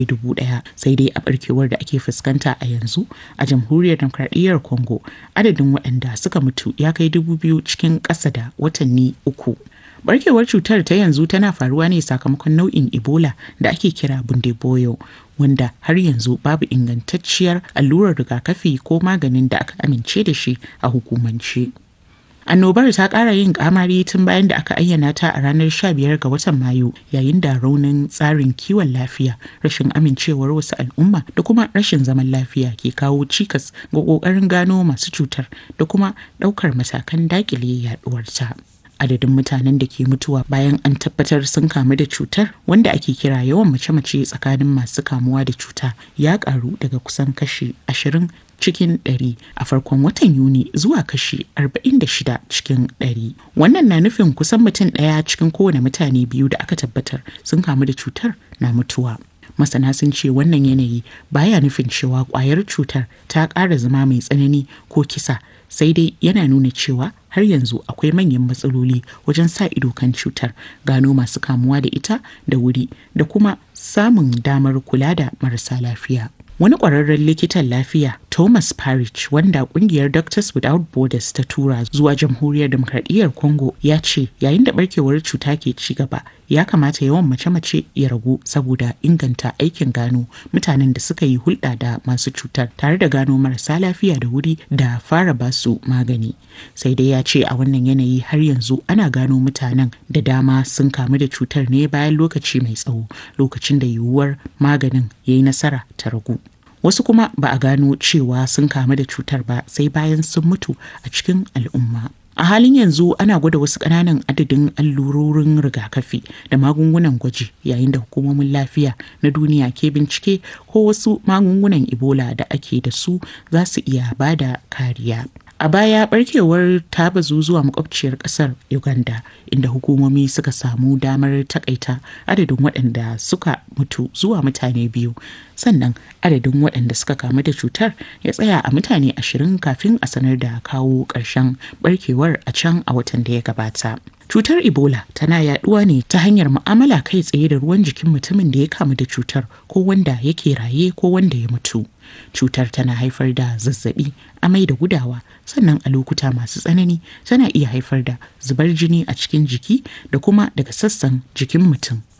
1,000 sai dai a barkewar da ake fuskanta a yanzu a jamhuriyar demokradiyyar Congo adadin waɗanda suka mutu ya kai 2,000 cikin ƙasa da watanni 3. Barkewar cutar ta yanzu tana faruwa ne sakamakon nau'in Ebola da ake kira Bundibugyo, wanda har yanzu babu ingantacciyar allurar rigakafi ko maganin da aka amince da shi a hukumance. Annobar ta ƙara yin ƙamari tun bayan da aka ayyana ta a ranar 15 ga watan Mayu, yayin da raunin tsarin kiwon lafiya, rashin amincewar wasu al'umma da kuma rashin zaman lafiya ke kawo cikas ga ƙoƙarin gano masu cutar da kuma ɗaukar matakan daƙile yaɗuwarta. Adadin mutanen da ke mutuwa bayan an tabbatar sun kamu da cutar, wanda ake kira yawan mace-mace tsakanin masu kamuwa da cuta, ya karu daga kusan kashi 20 cikin 100 a farkon watan Yuni zuwa kashi 46 cikin 100. Wannan na nufin kusan mutum ɗaya cikin kowane mutane 2 da aka tabbatar sun kamu da cutar na mutuwa. Masana sun ce wannan yanayi baya nufin cewa ƙwayar cutar ta ƙara zama mai tsanani ko kisa, sai dai yana nuna cewa har yanzu akwai manyan matsaloli wajen sa ido kan cutar, gano masu kamuwa da ita da wuri da kuma samun damar kula da marasa lafiya. Wani ƙwararren likitan lafiya, Thomas Parrish, wanda ƙungiyar Doctors Without Borders ta tura zuwa Jamhuriyar Demokradiyyar Congo, ya ce yayin da barkewar cuta ke ci gaba, ya kamata yawan mace-mace ya ragu saboda inganta aikin gano mutanen da suka yi hulɗa da masu cutar, tare da gano marasa lafiya da wuri da fara basu magani. Sai dai ya ce a wannan yanayi har yanzu ana gano mutanen da dama sun kamu da cutar ne bayan lokaci mai tsawo, lokacin da yiwuwar maganin ya yi nasara ta ragu. Wasu kuma ba a gano cewa sun kamu da cutar ba sai bayan sun mutu a cikin al'umma. A halin yanzu ana gwada wasu ƙananan adadin allurorin rigakafi da magungunan gwaji, yayin da hukumomin lafiya na duniya ke bincike ko wasu magungunan Ebola da ake da su za su iya bada kariya. A baya barkewar ta bazu zuwa makwabciyar ƙasar Uganda, inda hukumomi suka samu damar takaita adadin waɗanda suka mutu zuwa mutane 2. Sannan adadin waɗanda suka kamu da cutar ya tsaya a mutane 20 kafin a sanar da kawo ƙarshen barkewar a can a watan da ya gabata. Cutar Ebola tana yaduwa ne ta hanyar mu'amala kai tsaye da ruwan jikin mutumin da ya kamu da cutar ko wanda yake raye ko wanda ya mutu. Cutar tana haifar da zazzabi, amai da gudawa, sannan a lokuta masu tsanani tana iya haifar da zubar jini a cikin jiki da kuma daga sassan jikin mutum.